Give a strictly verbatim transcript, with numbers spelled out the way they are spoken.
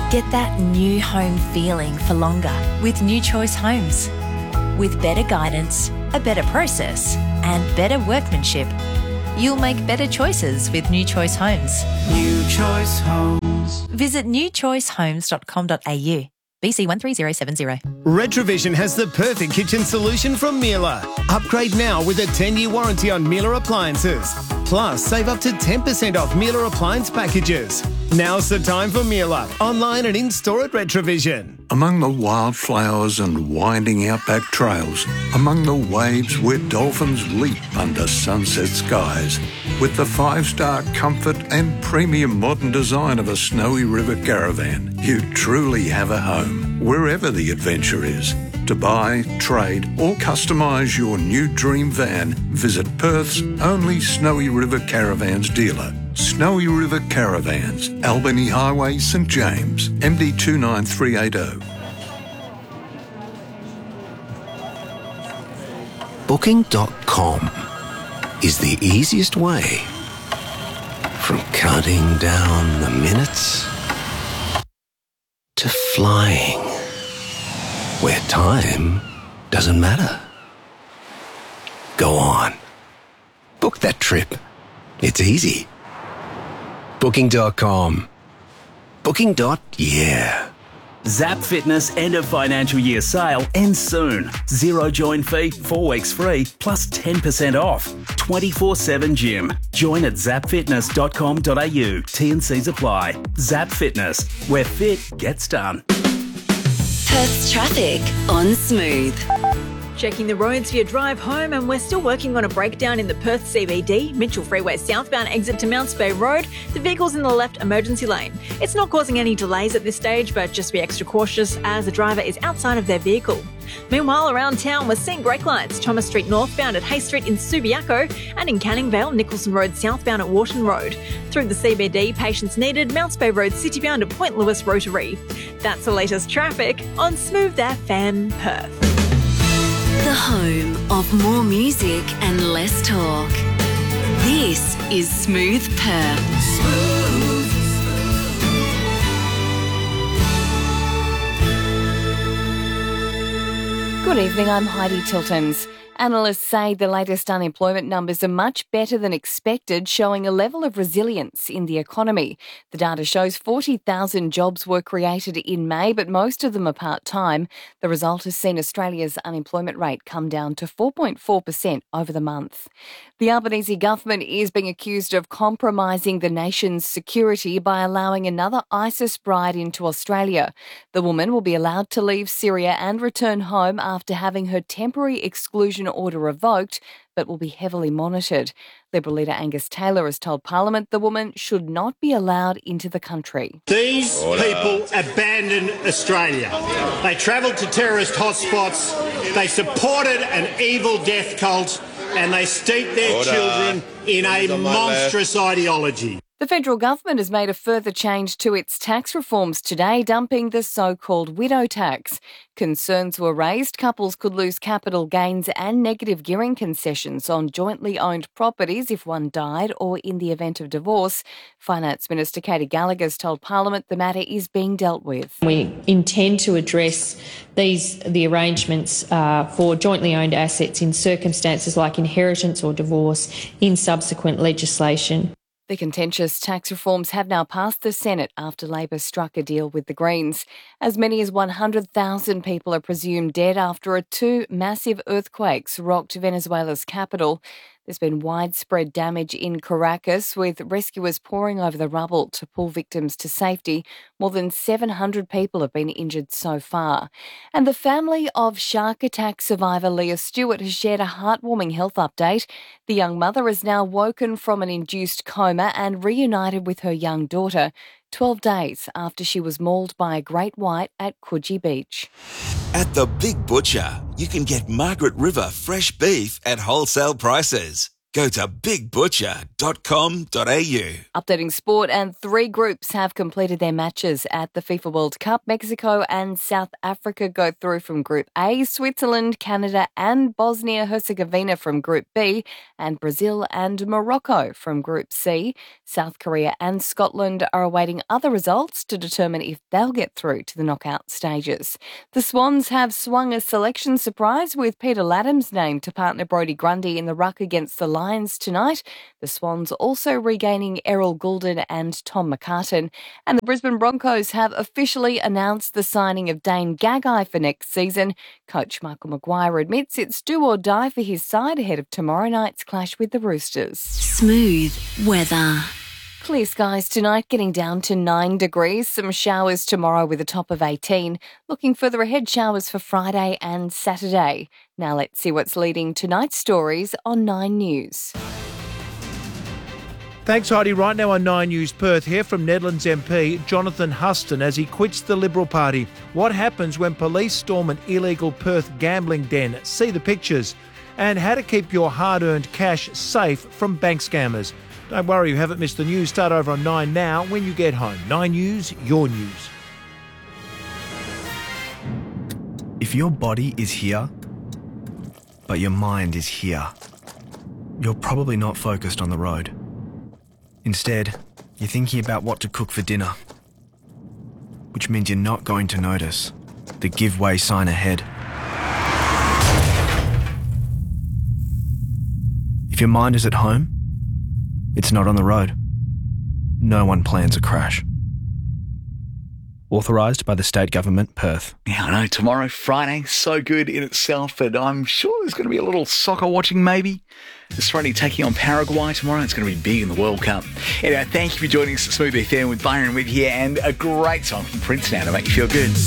Get that new home feeling for longer with New Choice Homes. With better guidance, a better process, and better workmanship, you'll make better choices with New Choice Homes. New Choice Homes. Visit new choice homes dot com dot a u. B C one three zero seven zero. Retrovision has the perfect kitchen solution from Miele. Upgrade now with a ten-year warranty on Miele appliances. Plus, save up to ten percent off Miele appliance packages. Now's the time for Miele. Online and in-store at Retrovision. Among the wildflowers and winding outback trails, among the waves where dolphins leap under sunset skies, with the five-star comfort and premium modern design of a Snowy River caravan, you truly have a home, wherever the adventure is. To buy, trade or customise your new dream van, visit Perth's only Snowy River Caravans dealer. Snowy River Caravans, Albany Highway, St James, M D two nine three eight zero. Booking dot com is the easiest way from counting down the minutes to flying where time doesn't matter. Go on. Book that trip. It's easy. Booking dot com. Booking. Yeah. Zap Fitness end of financial year sale ends soon. Zero join fee, four weeks free, plus ten percent off. twenty-four seven gym. Join at zap fitness dot com dot a u. T and Cs apply. Zap Fitness, where fit gets done. Perth's traffic on Smooth. Checking the roads for your drive home, and we're still working on a breakdown in the Perth C B D, Mitchell Freeway southbound exit to Mounts Bay Road. The vehicle's in the left emergency lane. It's not causing any delays at this stage, but just be extra cautious as the driver is outside of their vehicle. Meanwhile, around town, we're seeing brake lights. Thomas Street northbound at Hay Street in Subiaco, and in Canning Vale, Nicholson Road southbound at Wharton Road. Through the C B D, patience needed, Mounts Bay Road citybound at Point Lewis Rotary. That's the latest traffic on Smooth F M Perth. The home of more music and less talk. This is Smooth Perth. Smooth. Good evening, I'm Heidi Tiltons. Analysts say the latest unemployment numbers are much better than expected, showing a level of resilience in the economy. The data shows forty thousand jobs were created in May, but most of them are part-time. The result has seen Australia's unemployment rate come down to four point four percent over the month. The Albanese government is being accused of compromising the nation's security by allowing another ISIS bride into Australia. The woman will be allowed to leave Syria and return home after having her temporary exclusion order revoked, but will be heavily monitored. Liberal leader Angus Taylor has told Parliament the woman should not be allowed into the country. These Order. people abandoned Australia. They travelled to terrorist hotspots, they supported an evil death cult, and they steeped their Order. children in a monstrous ideology. The federal government has made a further change to its tax reforms today, dumping the so-called widow tax. Concerns were raised couples could lose capital gains and negative gearing concessions on jointly owned properties if one died or in the event of divorce. Finance Minister Katie Gallagher has told Parliament the matter is being dealt with. We intend to address these the arrangements uh, for jointly owned assets in circumstances like inheritance or divorce in subsequent legislation. The contentious tax reforms have now passed the Senate after Labor struck a deal with the Greens. As many as one hundred thousand people are presumed dead after two massive earthquakes rocked Venezuela's capital. There's been widespread damage in Caracas, with rescuers poring over the rubble to pull victims to safety. More than seven hundred people have been injured so far. And the family of shark attack survivor Leah Stewart has shared a heartwarming health update. The young mother is now woken from an induced coma and reunited with her young daughter, twelve days after she was mauled by a great white at Coogee Beach. At the Big Butcher, you can get Margaret River fresh beef at wholesale prices. Go to big butcher dot com dot a u. Updating sport, and three groups have completed their matches at the FIFA World Cup. Mexico and South Africa go through from Group A, Switzerland, Canada and Bosnia-Herzegovina from Group B, and Brazil and Morocco from Group C. South Korea and Scotland are awaiting other results to determine if they'll get through to the knockout stages. The Swans have swung a selection surprise with Peter Laddham's name to partner Brodie Grundy in the ruck against the Lions tonight. The Swans also regaining Errol Goulden and Tom McCartan. And the Brisbane Broncos have officially announced the signing of Dane Gagai for next season. Coach Michael Maguire admits it's do or die for his side ahead of tomorrow night's clash with the Roosters. Smooth weather. Clear skies tonight, getting down to nine degrees. Some showers tomorrow with a top of eighteen. Looking further ahead, showers for Friday and Saturday. Now let's see what's leading tonight's stories on Nine News. Thanks, Heidi. Right now on Nine News Perth, hear from Nedlands M P Jonathan Huston as he quits the Liberal Party. What happens when police storm an illegal Perth gambling den? See the pictures. And how to keep your hard-earned cash safe from bank scammers. Don't worry, you haven't missed the news. Start over on Nine now when you get home. Nine News, your news. If your body is here, but your mind is here, you're probably not focused on the road. Instead, you're thinking about what to cook for dinner, which means you're not going to notice the give way sign ahead. If your mind is at home, it's not on the road. No one plans a crash. Authorised by the State Government, Perth. Yeah, I know. Tomorrow, Friday, so good in itself, but I'm sure there's going to be a little soccer watching maybe. Australia taking on Paraguay tomorrow. It's going to be big in the World Cup. Anyway, thank you for joining us at Smooth F M with Byron with here, and a great song from Prince now to make you feel good.